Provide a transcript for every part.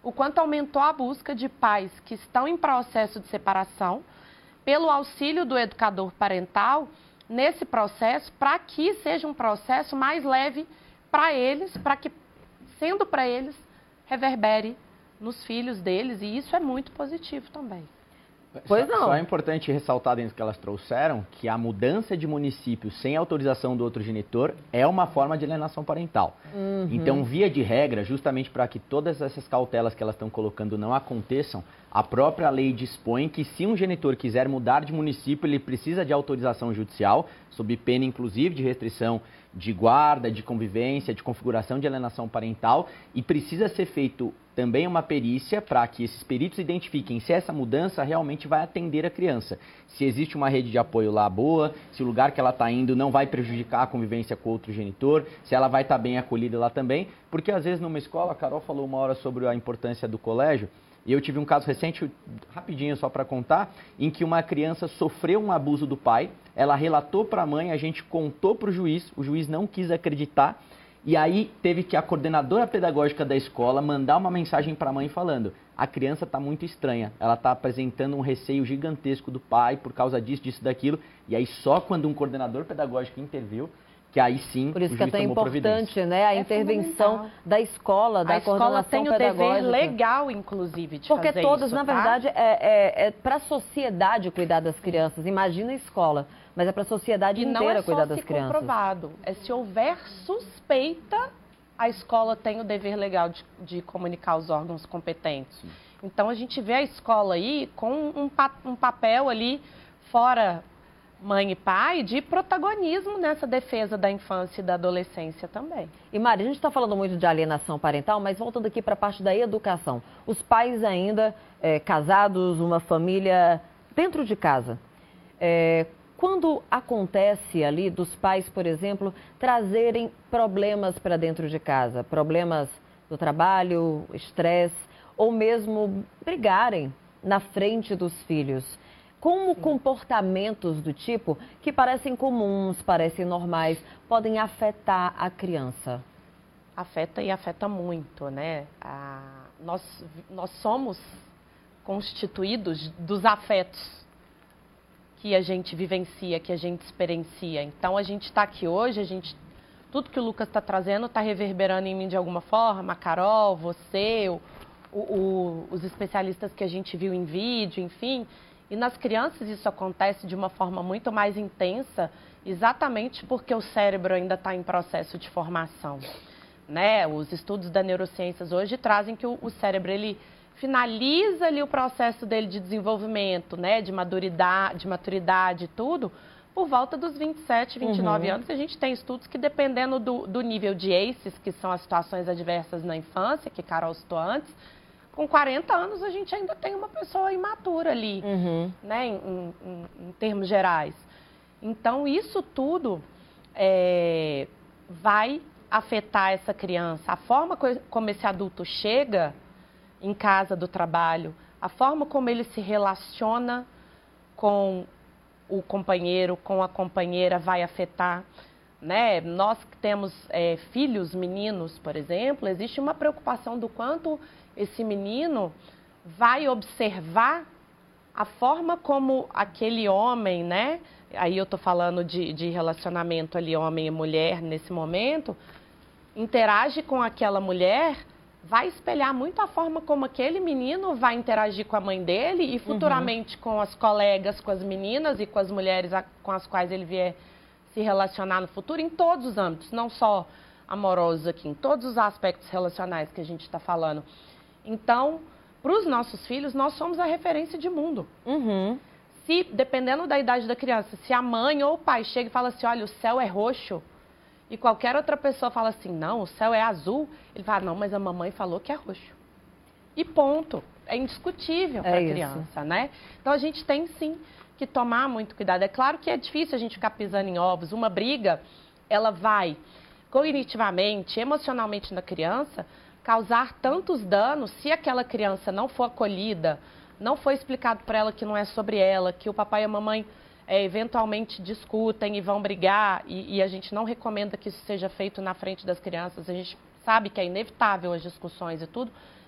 o quanto aumentou a busca de pais que estão em processo de separação, pelo auxílio do educador parental, nesse processo, para que seja um processo mais leve para eles, para que, sendo para eles, reverbere nos filhos deles, e isso é muito positivo também. Pois não. Só é importante ressaltar dentro do que elas trouxeram que a mudança de município sem autorização do outro genitor é uma forma de alienação parental. Então, via de regra, justamente para que todas essas cautelas que elas estão colocando não aconteçam, a própria lei dispõe que se um genitor quiser mudar de município, ele precisa de autorização judicial, sob pena inclusive de restrição de guarda, de convivência, de configuração de alienação parental, e precisa ser feito também uma perícia para que esses peritos identifiquem se essa mudança realmente vai atender a criança. Se existe uma rede de apoio lá boa, se o lugar que ela está indo não vai prejudicar a convivência com outro genitor, se ela vai estar bem acolhida lá também, porque às vezes numa escola, a Carol falou uma hora sobre a importância do colégio, e eu tive um caso recente, rapidinho só para contar, em que uma criança sofreu um abuso do pai, ela relatou para a mãe, a gente contou para o juiz não quis acreditar, e aí teve que a coordenadora pedagógica da escola mandar uma mensagem para a mãe falando: a criança está muito estranha, ela está apresentando um receio gigantesco do pai por causa disso, disso, daquilo. E aí só quando um coordenador pedagógico interviu, que aí sim por isso o que é juiz tão tomou importante, providência. né? A intervenção da escola, da coordenação pedagógica. A escola tem o dever legal, inclusive, de porque fazer todas, isso, na tá? verdade, é para a sociedade cuidar das crianças. Imagina a escola, mas é para a sociedade inteira cuidar das crianças. E não é só se comprovado, é se houver suspeita, a escola tem o dever legal de comunicar aos órgãos competentes. Sim. Então, a gente vê a escola aí com um papel ali, fora mãe e pai, de protagonismo nessa defesa da infância e da adolescência também. E Mari, a gente está falando muito de alienação parental, mas voltando aqui para a parte da educação. Os pais ainda casados, uma família dentro de casa. Quando acontece ali dos pais, por exemplo, trazerem problemas para dentro de casa, problemas do trabalho, estresse, ou mesmo brigarem na frente dos filhos, como comportamentos do tipo que parecem comuns, parecem normais, podem afetar a criança? Afeta e afeta muito, né? Nós somos constituídos dos afetos que a gente vivencia, que a gente experiencia. Então, a gente está aqui hoje, tudo que o Lucas está trazendo está reverberando em mim de alguma forma, a Carol, você, os especialistas que a gente viu em vídeo, enfim. E nas crianças isso acontece de uma forma muito mais intensa, exatamente porque o cérebro ainda está em processo de formação, né? Os estudos da neurociências hoje trazem que o cérebro, ele finaliza ali o processo dele de desenvolvimento, né, de maturidade e tudo, por volta dos 27, 29 anos. A gente tem estudos que, dependendo do nível de ACEs, que são as situações adversas na infância, que Carol citou antes, com 40 anos a gente ainda tem uma pessoa imatura ali, né, em termos gerais. Então, isso tudo vai afetar essa criança. A forma como esse adulto chega em casa do trabalho, a forma como ele se relaciona com o companheiro, com a companheira, vai afetar, né? Nós que temos filhos meninos, por exemplo, existe uma preocupação do quanto esse menino vai observar a forma como aquele homem, né? Aí eu estou falando de relacionamento ali, homem e mulher, nesse momento, interage com aquela mulher, vai espelhar muito a forma como aquele menino vai interagir com a mãe dele e futuramente com as colegas, com as meninas e com as mulheres com as quais ele vier se relacionar no futuro, em todos os âmbitos, não só amorosos aqui, em todos os aspectos relacionais que a gente está falando. Então, para os nossos filhos, nós somos a referência de mundo. Se, dependendo da idade da criança, se a mãe ou o pai chega e fala assim, olha, o céu é roxo, e qualquer outra pessoa fala assim, não, o céu é azul, ele fala, não, mas a mamãe falou que é roxo. E ponto. É indiscutível para a criança, né? Então, a gente tem, sim, que tomar muito cuidado. É claro que é difícil a gente ficar pisando em ovos. Uma briga, ela vai, cognitivamente, emocionalmente na criança, causar tantos danos se aquela criança não for acolhida, não for explicado para ela que não é sobre ela, que o papai e a mamãe eventualmente discutem e vão brigar, e a gente não recomenda que isso seja feito na frente das crianças. A gente sabe que é inevitável as discussões e tudo,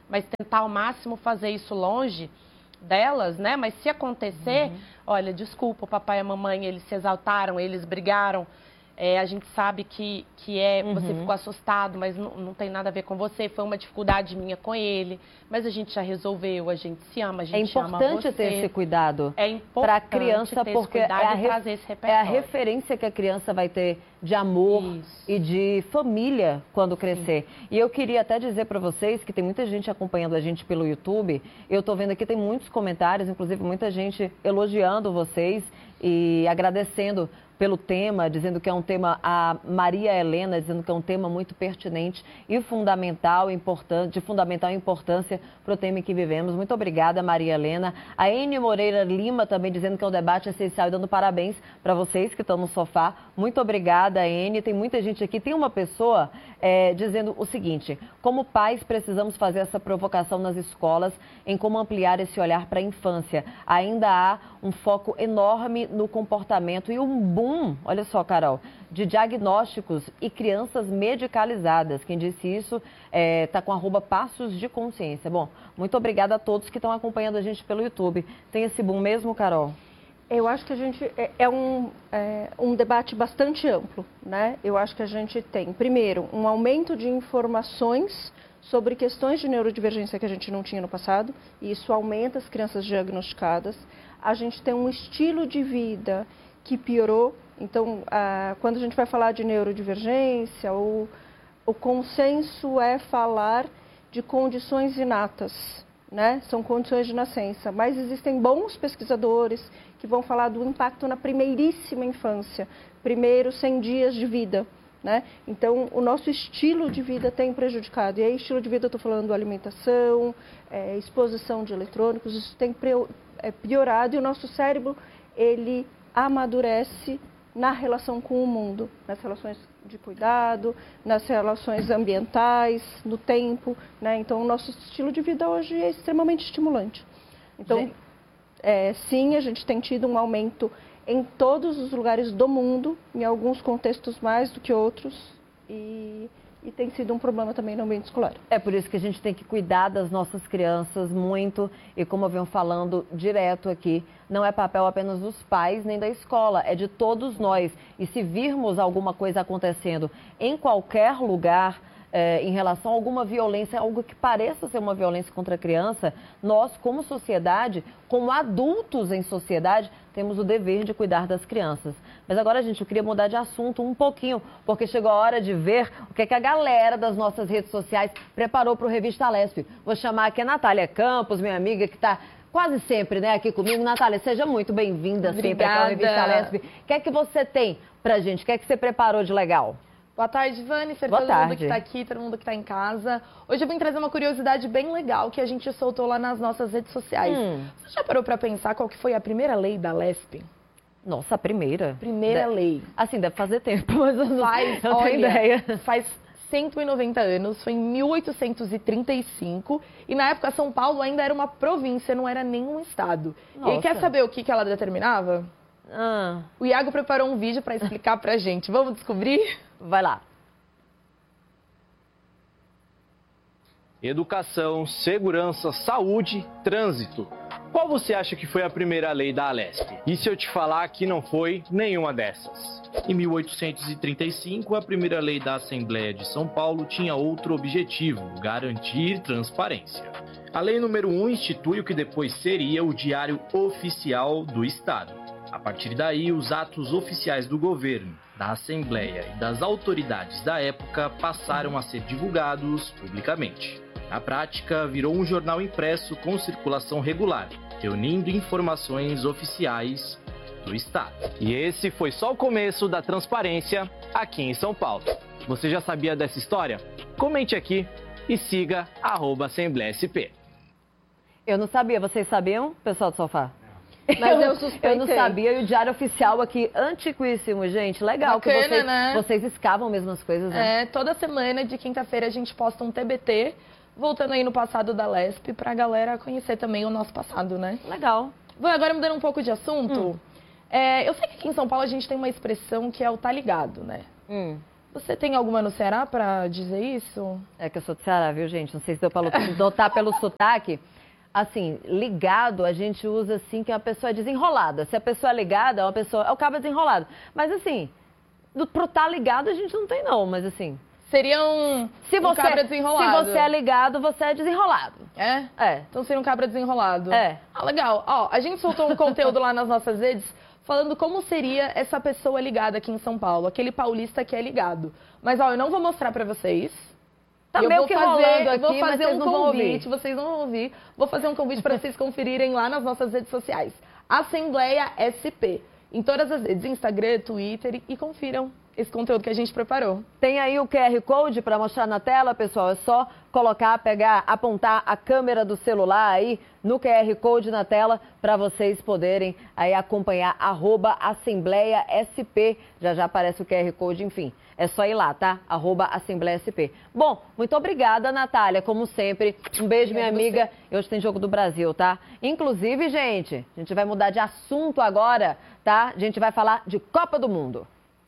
mas tentar ao máximo fazer isso longe delas, né? Mas se acontecer, olha, desculpa, o papai e a mamãe, eles se exaltaram, eles brigaram. A gente sabe que você ficou assustado, mas não tem nada a ver com você. Foi uma dificuldade minha com ele, mas a gente já resolveu, a gente se ama, a gente ama você. É importante ter esse cuidado para a criança, porque é a referência que a criança vai ter de amor e de família quando crescer. E eu queria até dizer para vocês que tem muita gente acompanhando a gente pelo YouTube. Eu estou vendo aqui, tem muitos comentários, inclusive muita gente elogiando vocês e agradecendo pelo tema, dizendo que é um tema, a Maria Helena dizendo que é um tema muito pertinente e fundamental, importante, de fundamental importância para o tema em que vivemos. Muito obrigada, Maria Helena. A Ene Moreira Lima também dizendo que é um debate essencial e dando parabéns para vocês que estão no sofá. Muito obrigada, Ene. Tem muita gente aqui. Tem uma pessoa dizendo o seguinte: como pais precisamos fazer essa provocação nas escolas em como ampliar esse olhar para a infância. Ainda há um foco enorme no comportamento e um boom, olha só, Carol, de diagnósticos e crianças medicalizadas. Quem disse isso está com @passos de consciência. Bom, muito obrigada a todos que estão acompanhando a gente pelo YouTube. Tem esse boom mesmo, Carol? Eu acho que a gente um debate bastante amplo, né? Eu acho que a gente tem, primeiro, um aumento de informações sobre questões de neurodivergência que a gente não tinha no passado, e isso aumenta as crianças diagnosticadas. A gente tem um estilo de vida que piorou. Então, quando a gente vai falar de neurodivergência, o consenso é falar de condições inatas, né? São condições de nascença, mas existem bons pesquisadores que vão falar do impacto na primeiríssima infância, primeiros 100 dias de vida, né? Então, o nosso estilo de vida tem prejudicado. E aí, estilo de vida, eu estou falando alimentação, exposição de eletrônicos, isso tem piorado, e o nosso cérebro, ele amadurece na relação com o mundo, nas relações de cuidado, nas relações ambientais, no tempo, né? Então, o nosso estilo de vida hoje é extremamente estimulante. Então, sim, a gente tem tido um aumento em todos os lugares do mundo, em alguns contextos mais do que outros, e tem sido um problema também no ambiente escolar. É por isso que a gente tem que cuidar das nossas crianças muito, e como eu venho falando direto aqui, não é papel apenas dos pais nem da escola, é de todos nós. E se virmos alguma coisa acontecendo em qualquer lugar, em relação a alguma violência, algo que pareça ser uma violência contra a criança, nós, como sociedade, como adultos em sociedade, temos o dever de cuidar das crianças. Mas agora, gente, eu queria mudar de assunto um pouquinho, porque chegou a hora de ver o que a galera das nossas redes sociais preparou para o Revista Lesp. Vou chamar aqui a Natália Campos, minha amiga, que está quase sempre, né, aqui comigo. Natália, seja muito bem-vinda sempre aqui ao Revista Lesp. O que é que você tem pra gente? O que é que você preparou de legal? Boa tarde, Vannifer, todo mundo que está aqui, todo mundo que está em casa. Hoje eu vim trazer uma curiosidade bem legal que a gente soltou lá nas nossas redes sociais. Você já parou para pensar qual que foi a primeira lei da Lesp? Nossa, a primeira? Primeira lei. Assim, deve fazer tempo, mas eu não tenho ideia. Faz 190 anos, foi em 1835, e na época São Paulo ainda era uma província, não era nenhum estado. Nossa. E quer saber o que ela determinava? O Iago preparou um vídeo para explicar pra gente. Vamos descobrir? Vai lá. Educação, segurança, saúde, trânsito. Qual você acha que foi a primeira lei da Lesp? E se eu te falar que não foi nenhuma dessas? Em 1835, a primeira lei da Assembleia de São Paulo tinha outro objetivo: garantir transparência. A lei número 1 institui o que depois seria o Diário Oficial do Estado. A partir daí, os atos oficiais do governo, da Assembleia e das autoridades da época passaram a ser divulgados publicamente. Na prática, virou um jornal impresso com circulação regular, reunindo informações oficiais do Estado. E esse foi só o começo da transparência aqui em São Paulo. Você já sabia dessa história? Comente aqui e siga @AssembleiaSP. Eu não sabia, vocês sabiam, pessoal do sofá? Mas eu não sabia, e o Diário Oficial aqui, antiquíssimo, gente. Legal. Bacana, que né? Vocês escavam mesmo as coisas, né? Toda semana, de quinta-feira, a gente posta um TBT, voltando aí no passado da Lesp, pra galera conhecer também o nosso passado, né? Legal. Bom, agora mudando um pouco de assunto, eu sei que aqui em São Paulo a gente tem uma expressão que é o tá ligado, né? Você tem alguma no Ceará para dizer isso? É que eu sou do Ceará, viu, gente? Não sei se deu para notar pelo sotaque. Assim, ligado a gente usa assim que uma pessoa é desenrolada. Se a pessoa é ligada, é o cabo desenrolado. Mas assim, pro estar ligado a gente não tem não, mas assim... Seria um cabra desenrolado. Se você é ligado, você é desenrolado. É? É. Então seria um cabra desenrolado. É. Ah, legal. Ó, a gente soltou um conteúdo lá nas nossas redes falando como seria essa pessoa ligada aqui em São Paulo, aquele paulista que é ligado. Mas, ó, eu não vou mostrar pra vocês. Tá meio que rolando aqui, vou fazer mas um convite, vocês não vão ouvir. Vou fazer um convite para vocês conferirem lá nas nossas redes sociais. Assembleia SP. Em todas as redes, Instagram, Twitter, e confiram esse conteúdo que a gente preparou. Tem aí o QR Code para mostrar na tela, pessoal. É só colocar, pegar, apontar a câmera do celular aí no QR Code na tela para vocês poderem aí acompanhar @AssembleiaSP. Já aparece o QR Code, enfim. É só ir lá, tá? @AssembleiaSP. Bom, muito obrigada, Natália, como sempre. Um beijo, minha amiga. E hoje tem Jogo do Brasil, tá? Inclusive, gente, a gente vai mudar de assunto agora, tá? A gente vai falar de Copa do Mundo.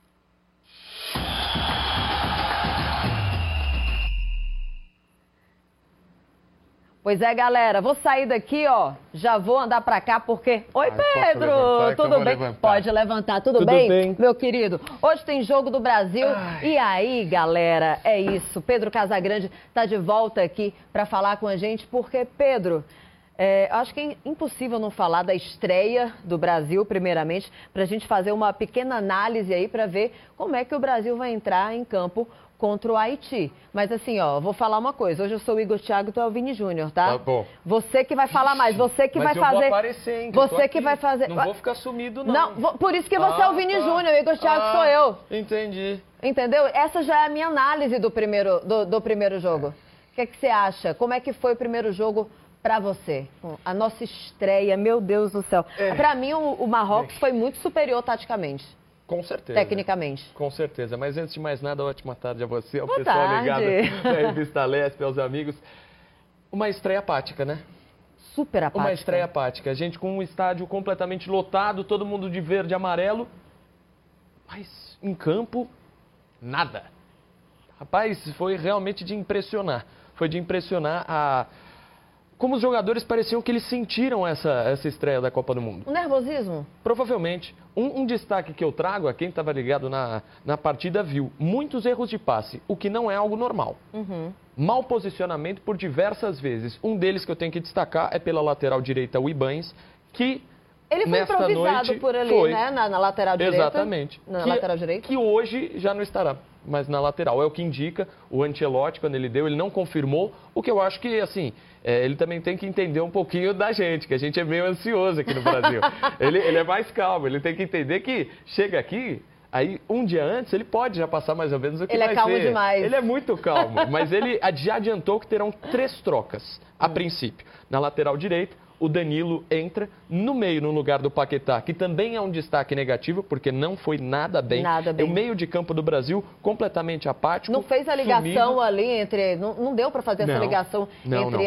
Pois é, galera, vou sair daqui, ó, já vou andar pra cá porque... Oi, Pedro, tudo bem? Pode levantar, tudo bem, meu querido? Hoje tem Jogo do Brasil e aí, galera, é isso. Pedro Casagrande tá de volta aqui pra falar com a gente porque, Pedro, acho que é impossível não falar da estreia do Brasil, primeiramente, pra gente fazer uma pequena análise aí pra ver como é que o Brasil vai entrar em campo contra o Haiti. Mas assim, ó, vou falar uma coisa. Hoje eu sou o Igor Thiago e tu é o Vini Júnior, tá? Tá bom. Você que vai falar mais, você que vai fazer... Mas eu vou aparecer, hein? Você que vai fazer... Não vou ficar sumido, não. Não, por isso que você é o Vini Júnior, o Igor Thiago sou eu. Entendi. Entendeu? Essa já é a minha análise do primeiro jogo. O que é que você acha? Como é que foi o primeiro jogo pra você? A nossa estreia, meu Deus do céu. Pra mim, o Marrocos foi muito superior taticamente. Com certeza. Tecnicamente. Com certeza. Mas antes de mais nada, ótima tarde a você, ao Boa pessoal tarde. ligado na Revista Lespe, aos amigos. Uma estreia apática, né? Super apática. Uma estreia apática. A gente com um estádio completamente lotado, todo mundo de verde e amarelo. Mas em campo, nada. Rapaz, foi realmente de impressionar. Foi de impressionar como os jogadores pareciam que eles sentiram essa estreia da Copa do Mundo. O nervosismo? Provavelmente. Um destaque que eu trago a quem estava ligado na partida viu muitos erros de passe, o que não é algo normal. Mau posicionamento por diversas vezes. Um deles que eu tenho que destacar é pela lateral direita, o Ibañez, que ele foi improvisado por ali, né? Na lateral direita. Exatamente. Lateral direita. Que hoje já não estará mais na lateral. É o que indica o Ancelotti, quando ele deu, ele não confirmou. O que eu acho que, assim, ele também tem que entender um pouquinho da gente, que a gente é meio ansioso aqui no Brasil. ele é mais calmo, ele tem que entender que chega aqui... Aí, um dia antes, ele pode já passar mais ou menos o que vai ser. Ele é calmo demais. Ele é muito calmo, mas ele já adiantou que terão 3 trocas, a princípio. Na lateral direita, o Danilo entra no meio, no lugar do Paquetá, que também é um destaque negativo, porque não foi nada bem. Nada bem. O meio de campo do Brasil, completamente apático. Não fez a ligação ali entre... Não deu para fazer essa ligação entre